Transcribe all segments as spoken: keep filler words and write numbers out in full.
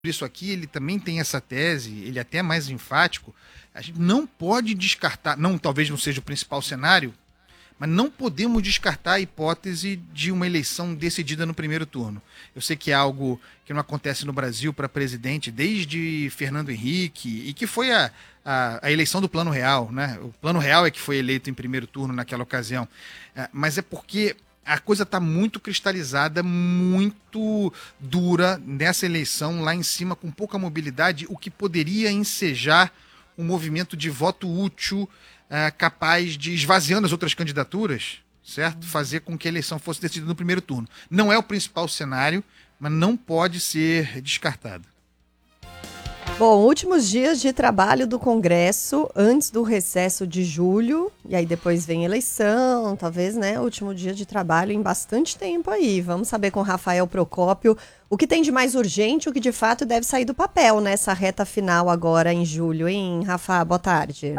isso aqui, ele também tem essa tese, ele é até mais enfático. A gente não pode descartar, não, talvez não seja o principal cenário, mas não podemos descartar a hipótese de uma eleição decidida no primeiro turno. Eu sei que é algo que não acontece no Brasil para presidente desde Fernando Henrique, e que foi a, a, a eleição do Plano Real, né? O Plano Real é que foi eleito em primeiro turno naquela ocasião. É, mas é porque a coisa está muito cristalizada, muito dura nessa eleição, lá em cima, com pouca mobilidade, o que poderia ensejar um movimento de voto útil É, capaz de, esvaziando as outras candidaturas, certo? Fazer com que a eleição fosse decidida no primeiro turno. Não é o principal cenário, mas não pode ser descartado. Bom, últimos dias de trabalho do Congresso, antes do recesso de julho, e aí depois vem eleição, talvez, né? Último dia de trabalho em bastante tempo aí. Vamos saber com Rafael Procópio o que tem de mais urgente, o que de fato deve sair do papel nessa reta final agora em julho, hein, Rafa? Boa tarde.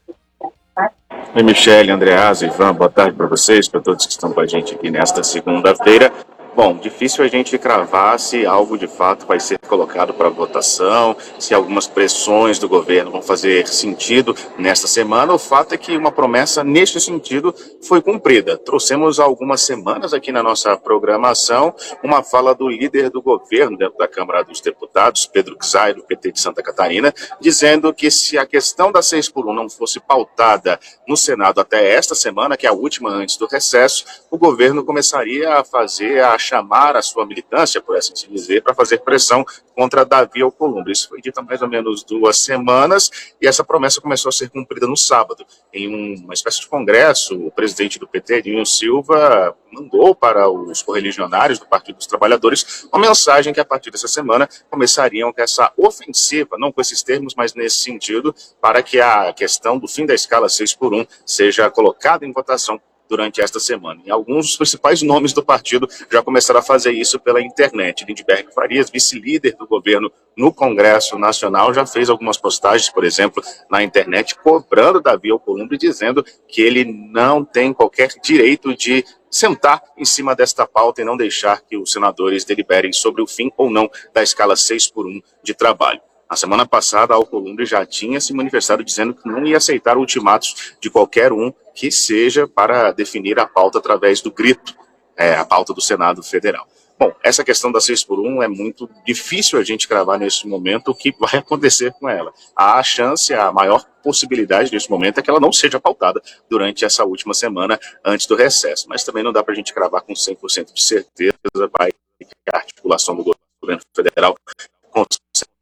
Oi, Michele, Andreasa, Ivan, boa tarde para vocês, para todos que estão com a gente aqui nesta segunda-feira. Bom, difícil a gente cravar se algo de fato vai ser colocado para votação, se algumas pressões do governo vão fazer sentido nesta semana. O fato é que uma promessa neste sentido foi cumprida. Trouxemos há algumas semanas aqui na nossa programação uma fala do líder do governo dentro da Câmara dos Deputados, Pedro Czai, do P T de Santa Catarina, dizendo que se a questão da seis por um não fosse pautada no Senado até esta semana, que é a última antes do recesso, o governo começaria a fazer a chamar a sua militância, por assim se dizer, para fazer pressão contra Davi Alcolumbre. Isso foi dito há mais ou menos duas semanas e essa promessa começou a ser cumprida no sábado. Em uma espécie de congresso, o presidente do P T, Dinho Silva, mandou para os correligionários do Partido dos Trabalhadores uma mensagem que a partir dessa semana começariam com essa ofensiva, não com esses termos, mas nesse sentido, para que a questão do fim da escala seis por um seja colocada em votação durante esta semana. E alguns dos principais nomes do partido já começaram a fazer isso pela internet. Lindbergh Farias, vice-líder do governo no Congresso Nacional, já fez algumas postagens, por exemplo, na internet, cobrando Davi Alcolumbre, dizendo que ele não tem qualquer direito de sentar em cima desta pauta e não deixar que os senadores deliberem sobre o fim ou não da escala seis por um de trabalho. Na semana passada, Alcolumbre já tinha se manifestado dizendo que não ia aceitar ultimatos de qualquer um que seja para definir a pauta através do grito, é, a pauta do Senado Federal. Bom, essa questão da seis por um é muito difícil a gente cravar nesse momento o que vai acontecer com ela. A chance, a maior possibilidade nesse momento é que ela não seja pautada durante essa última semana antes do recesso. Mas também não dá para a gente cravar com cem por cento de certeza vai que a articulação do governo federal consegue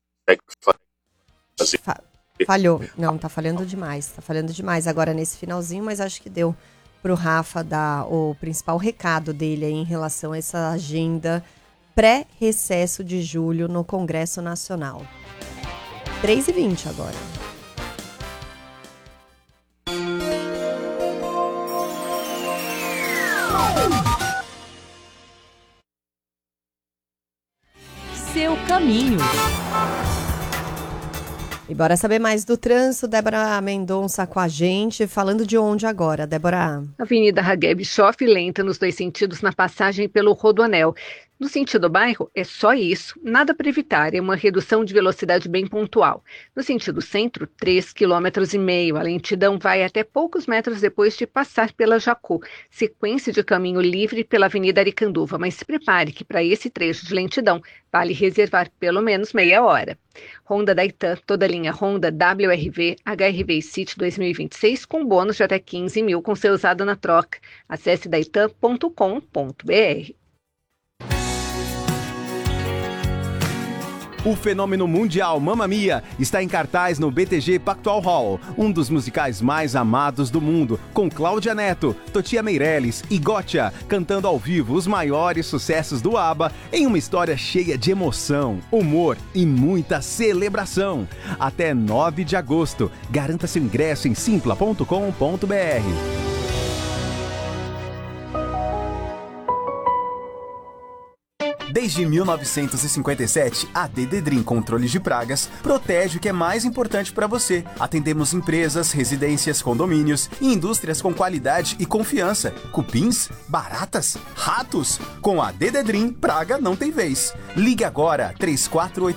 fazer. Falhou. Não, tá falhando demais. Tá falhando demais agora nesse finalzinho, mas acho que deu pro Rafa dar o principal recado dele aí em relação a essa agenda pré-recesso de julho no Congresso Nacional. três e vinte agora. Seu caminho. E bora saber mais do trânsito. Débora Mendonça com a gente, falando de onde agora, Débora? Avenida Raguel Bischoff, lenta nos dois sentidos na passagem pelo Rodoanel. No sentido bairro, é só isso, nada para evitar, é uma redução de velocidade bem pontual. No sentido centro, três vírgula cinco quilômetros. A lentidão vai até poucos metros depois de passar pela Jacu. Sequência de caminho livre pela Avenida Aricanduva, mas se prepare que para esse trecho de lentidão vale reservar pelo menos meia hora. Honda da Itan, toda linha Honda W R V, H R V City dois mil e vinte e seis com bônus de até quinze mil com seu usado na troca. Acesse daitan ponto com ponto br. O fenômeno mundial Mamma Mia está em cartaz no B T G Pactual Hall, um dos musicais mais amados do mundo, com Cláudia Neto, Totia Meirelles e Gotcha cantando ao vivo os maiores sucessos do ABBA em uma história cheia de emoção, humor e muita celebração. Até nove de agosto. Garanta seu ingresso em simpla ponto com ponto br. Deixe Desde mil novecentos e cinquenta e sete, a Dededrim Controles de Pragas protege o que é mais importante para você. Atendemos empresas, residências, condomínios e indústrias com qualidade e confiança. Cupins, baratas, ratos. Com a Dededrim, praga não tem vez. Ligue agora três quatro oito